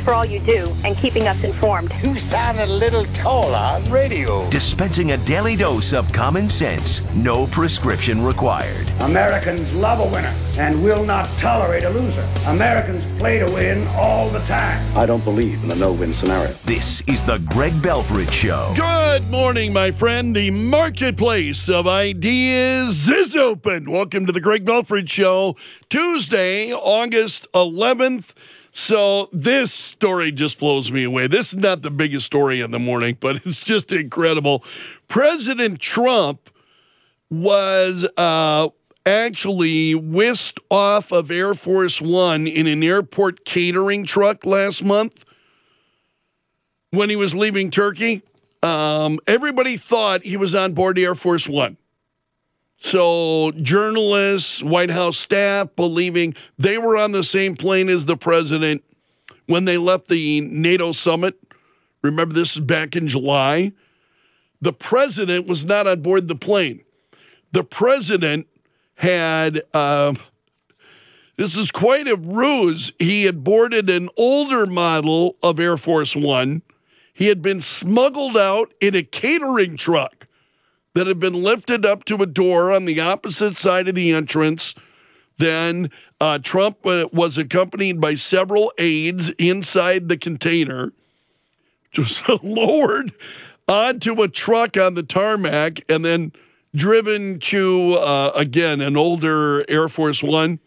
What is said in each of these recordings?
for all you do and keeping us informed. You sound a little tall on radio. Dispensing a daily dose of common sense. No prescription required. Americans love a winner and will not tolerate a loser. Americans play to win all the time. I don't believe in the no-win scenario. This is the Greg Belfrage Show. Good morning, my friend. The marketplace of ideas is open. Welcome to the Greg Belfrage Show, Tuesday, August 11th. So this story just blows me away. This is not the biggest story in the morning, but it's just incredible. President Trump was actually whisked off of Air Force One in an airport catering truck last month when he was leaving Turkey. Everybody thought he was on board Air Force One. So journalists, White House staff believing they were on the same plane as the president when they left the NATO summit. Remember, this is back in July. The president was not on board the plane. The president had, this is quite a ruse. He had boarded an older model of Air Force One. He had been smuggled out in a catering truck that had been lifted up to a door on the opposite side of the entrance. Then Trump was accompanied by several aides inside the container, just lowered onto a truck on the tarmac, and then driven to, again, an older Air Force One.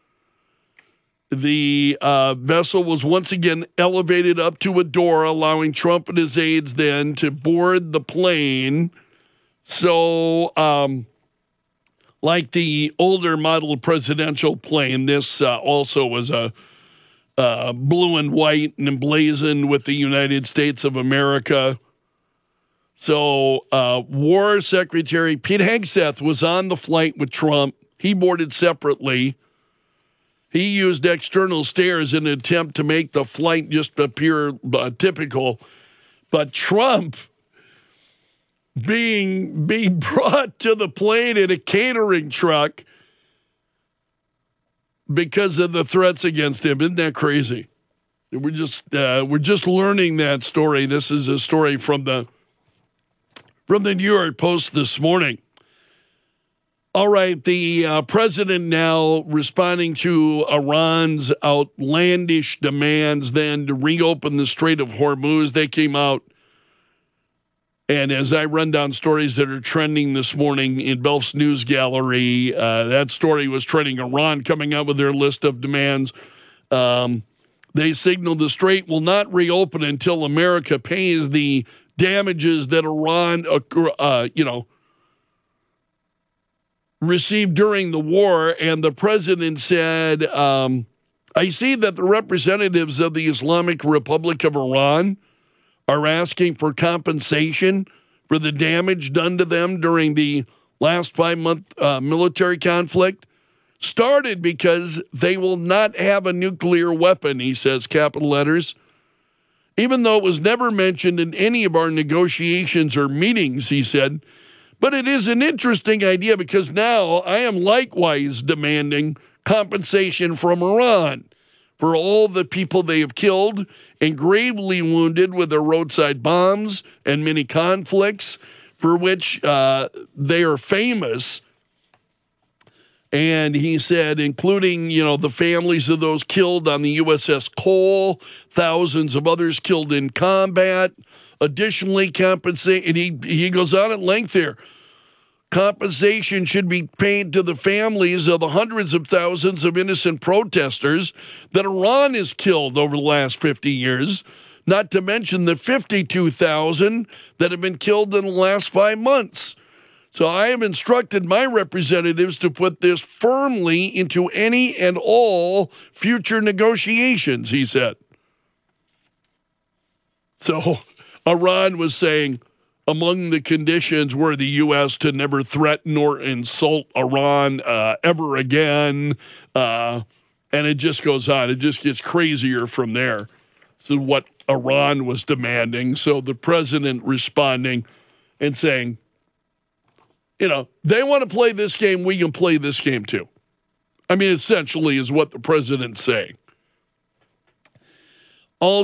The vessel was once again elevated up to a door, allowing Trump and his aides then to board the plane. So, like the older model presidential plane, this also was a blue and white and emblazoned with the United States of America. So, War Secretary Pete Hegseth was on the flight with Trump. He boarded separately. He used external stairs in an attempt to make the flight just appear typical. But Trump, being brought to the plane in a catering truck because of the threats against him. Isn't that crazy? We're just learning that story. This is a story from the New York Post this morning. All right, the president now responding to Iran's outlandish demands then to reopen the Strait of Hormuz. They came out, and as I run down stories that are trending this morning in Belf's News Gallery, that story was trending. Iran coming out with their list of demands. They signaled the strait will not reopen until America pays the damages that Iran, received during the war. And the president said, I see that the representatives of the Islamic Republic of Iran are asking for compensation for the damage done to them during the last 5-month military conflict. Started because they will not have a nuclear weapon, he says, capital letters. Even though it was never mentioned in any of our negotiations or meetings, he said. But it is an interesting idea because now I am likewise demanding compensation from Iran for all the people they have killed and gravely wounded with their roadside bombs and many conflicts for which they are famous. And he said, including, the families of those killed on the USS Cole, thousands of others killed in combat. Additionally, compensate, and he goes on at length here. Compensation should be paid to the families of the hundreds of thousands of innocent protesters that Iran has killed over the last 50 years, not to mention the 52,000 that have been killed in the last 5 months. So I have instructed my representatives to put this firmly into any and all future negotiations, he said. So Iran was saying, among the conditions were the U.S. to never threaten or insult Iran ever again. And it just goes on. It just gets crazier from there. So what Iran was demanding. So the president responding and saying, they want to play this game, we can play this game too. I mean, essentially is what the president's saying.